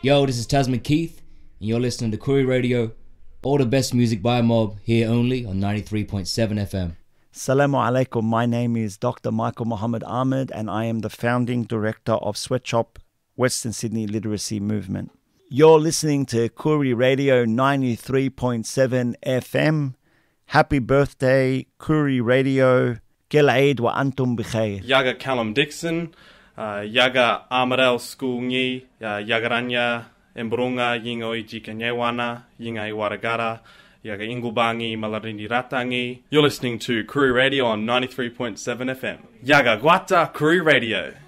Yo, this is Tasman Keith, and you're listening to Koori Radio. All the best music by Mob, here only on 93.7 FM. Assalamu alaikum. My name is Dr. Michael Muhammad Ahmed, and I am the founding director of Sweatshop Western Sydney Literacy Movement. You're listening to Koori Radio 93.7 FM. Happy birthday, Koori Radio. Gil Eid wa antum bikhair. Yaga Callum Dixon, Yaga Amarel School Ngi, Yagaranya, Embrunga, Yingo Ijikanyewana, Yinga Iwaragara, Yaga Ingubangi, Malarini Ratangi. You're listening to Koori Radio on 93.7 FM. Yaga Guata Koori Radio.